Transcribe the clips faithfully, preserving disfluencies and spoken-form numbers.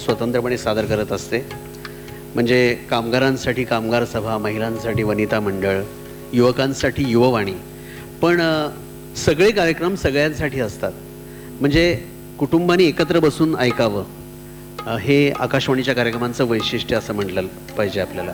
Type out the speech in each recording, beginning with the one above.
स्वतंत्रपणे सादर करत असते. म्हणजे कामगारांसाठी कामगार सभा, महिलांसाठी वनिता मंडळ, युवकांसाठी युववाणी. पण सगळे कार्यक्रम सगळ्यांसाठी असतात. म्हणजे कुटुंबाने एकत्र बसून ऐकावं हे आकाशवाणीच्या कार्यक्रमांचं वैशिष्ट्य असं म्हटलं पाहिजे आपल्याला.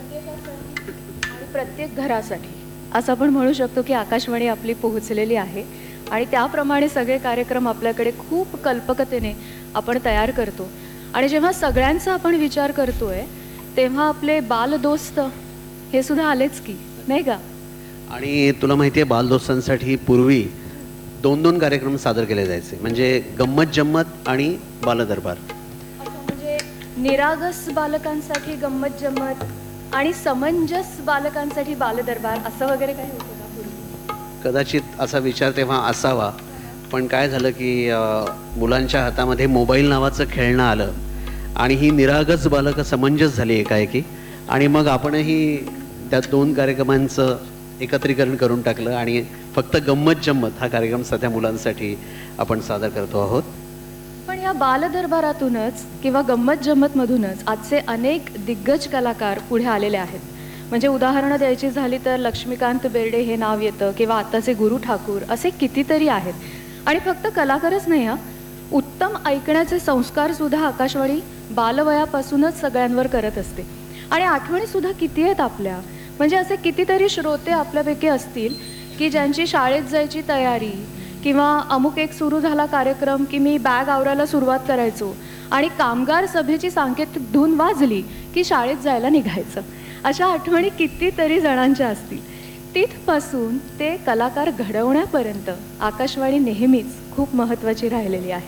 आणि प्रत्येक घरासाठी असं आपण म्हणू शकतो की आकाशवाणी आपली पोहोचलेली आहे आणि त्याप्रमाणे सगळे कार्यक्रम आपल्याकडे खूप कल्पकतेने आपण तयार करतो. आणि जेव्हा सगळ्यांचा आपण विचार करतोय तेव्हा आपले बालदोस्त हे सुद्धा आलेच की, नाही का? आणि तुला माहिती आहे, बालदोस्तांसाठी पूर्वी दोन दोन कार्यक्रम सादर केले जायचे. म्हणजे गंमत जम्मत आणि बालदरबार. म्हणजे निरागस बालकांसाठी गंमत जम्मत आणि समंजस बालकांसाठी बालदरबार असं वगैरे काही होतं का पूर्वी? कदाचित असा विचार तेव्हा असावा. पण काय झालं की मुलांच्या हातामध्ये मोबाईल नावाचं खेळणं आलं आणि ही निरागस बालकं समंजस झाली एकाएकी. आणि मग आपणही त्या दोन कार्यक्रमांचं एकत्रीकरण करून टाकलं आणि फक्त गंमत जम्मत हा कार्यक्रम सध्या मुलांसाठी आपण सादर करतो आहोत. पण या बालदरबारातूनच किंवा गंमत जम्मतमधूनच आजचे अनेक दिग्गज कलाकार पुढे आलेले आहेत. म्हणजे उदाहरणं द्यायची झाली तर लक्ष्मीकांत बेर्डे हे नाव येतं किंवा आत्ताचे गुरु ठाकूर असे कितीतरी आहेत. आणि फक्त कलाकारच नाही, हा उत्तम ऐकण्याचे संस्कारसुद्धा आकाशवाणी बालवयापासूनच सगळ्यांवर करत असते. आणि आठवणीसुद्धा किती आहेत आपल्या. म्हणजे असे कितीतरी श्रोते आपल्यापैकी असतील की ज्यांची शाळेत जायची तयारी किंवा अमुक एक सुरू झाला कार्यक्रम की मी बॅग आवरायला सुरुवात करायचो आणि कामगार सभेची सांकेत धून वाजली की शाळेत जायला निघायचं. अशा आठवणी कितीतरी जणांच्या असतील. तिथपासून ते कलाकार घडवण्यापर्यंत आकाशवाणी नेहमीच खूप महत्त्वाची राहिलेली आहे.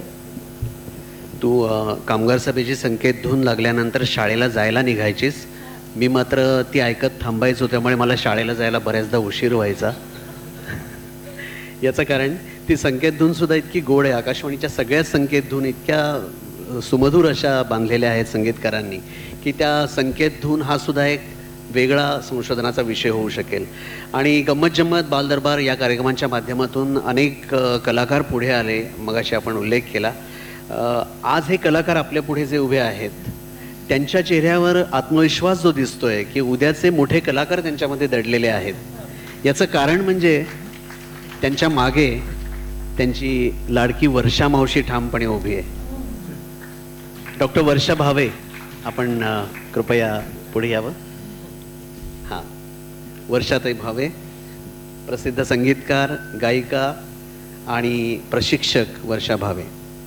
तू कामगार सभेची संकेत धून लागल्यानंतर शाळेला जायला निघायचीस. मी मात्र ती ऐकत थांबायचो, त्यामुळे मला शाळेला जायला बऱ्याचदा उशीर व्हायचा. याचं कारण ती संकेत धून सुद्धा इतकी गोड आहे. आकाशवाणीच्या सगळ्याच संकेत धून इतक्या सुमधूर अशा बांधलेल्या आहेत संगीतकारांनी की त्या संकेत धून हा सुद्धा एक वेगळा संशोधनाचा विषय होऊ शकेल. आणि गंमत जम्मत, बालदरबार या कार्यक्रमांच्या माध्यमातून अनेक कलाकार पुढे आले. मगाशी आपण उल्लेख केला. आज हे कलाकार आपल्या पुढे जे उभे आहेत त्यांच्या चेहऱ्यावर आत्मविश्वास जो दिसतोय की उद्याचे मोठे कलाकार त्यांच्यामध्ये दडलेले आहेत. याचं कारण म्हणजे त्यांच्या मागे त्यांची लाडकी वर्षा मावशी ठामपणे उभी आहे. डॉक्टर वर्षा भावे, आपण कृपया पुढे यावं. हां, वर्षाताई भावे प्रसिद्ध संगीतकार, गायिका आणि प्रशिक्षक वर्षा भावे.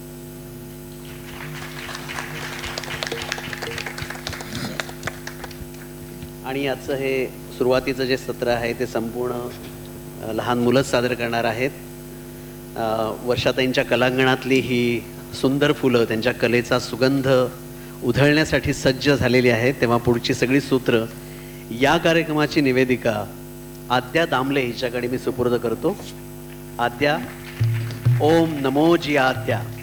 आणि याचं हे सुरुवातीचं जे सत्र आहे ते संपूर्ण लहान मुलंच सादर करणार आहेत. वर्षाताईंच्या कलांगणातली ही सुंदर फुलं त्यांच्या कलेचा सुगंध उधळण्यासाठी सज्ज झालेली आहेत. तेव्हा पुढची सगळी सूत्र या कार्यक्रमाची निवेदिका आद्या दामले हिच्याकडे मी सुपूर्द करतो. आद्या, ओम नमो जी आद्या.